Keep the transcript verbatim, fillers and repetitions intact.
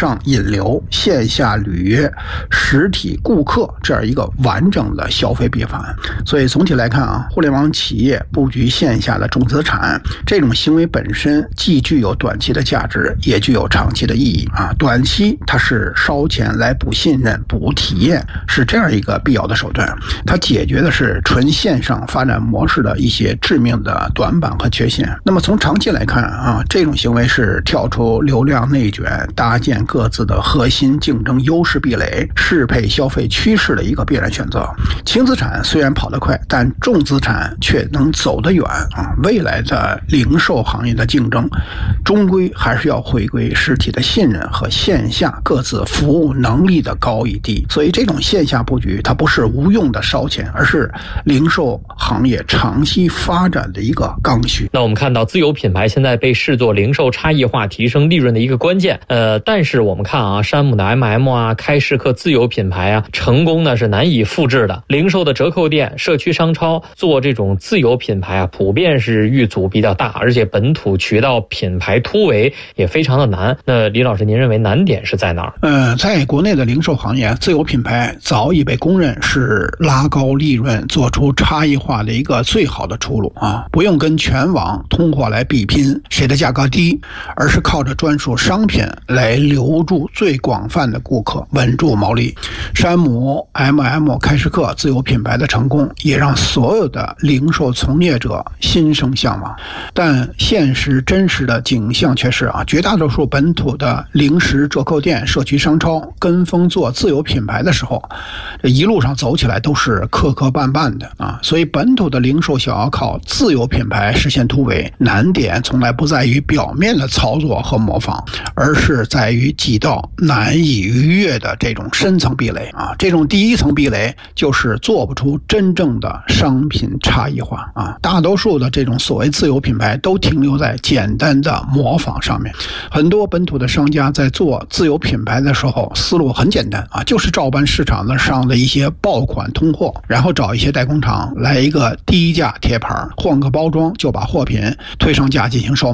上引流、线下履约、实体顾客这样一个完整的消费闭环。所以总体来看啊，互联网企业布局线下的重资产，这种行为本身既具有短期的价值，也具有长期的意义啊。短期它是烧钱来补信任、补体验，是这样一个必要的手段。它解决的是纯线上发展模式的一些致命的短板和缺陷。那么从长期来看啊，这种行为是跳出流量内卷，搭建各自的核心竞争优势壁垒，适配消费趋势的一个必然选择。轻资产虽然跑得快，但重资产却能走得远啊。未来的零售行业的竞争，终归还是要回归实体的信任和线下各自服务能力的高与低。所以这种线下布局，它不是无用的烧钱，而是零售行业长期发展的一个刚需。 那我们看到自有品牌现在被视作零售差异化提升利润的一个关键，呃，但是我们看啊，山姆的 M M 啊，开市客自有品牌啊，成功呢是难以复制的。零售的折扣店、社区商超做这种自有品牌啊，普遍是遇阻比较大，而且本土渠道品牌突围也非常的难。那李老师，您认为难点是在哪儿？ 呃，在国内的零售行业，自有品牌早已被公认是拉高利润、做出差异化的一个最好的出路啊！不用跟全网通货来比拼谁的价格低，而是靠着专属商品来留住最广泛的顾客，稳住毛利。山姆、M M、开市客自有品牌的成功，也让所有的零售从业者心生向往。但现实真实的景象却是啊，绝大多数本土的零食折扣店、社区商超跟风做自有品牌的时候，这一路上走起来都是磕磕绊绊的啊。所以本土的零售想要靠自有品牌实现突围，难点从来不在于表面的操作和模仿，而是在于几道难以逾越的这种深层壁垒啊。这种第一层壁垒就是做不出真正的商品差异化啊。大多数的这种所谓自有品牌都停留在简单的模仿上面。很多本土的商家在做自有品牌的时候，思路很简单啊，就是照搬市场上的一些爆款通货，然后找一些代工厂来一个低价贴牌，换个包装就把货品推上架进行售卖。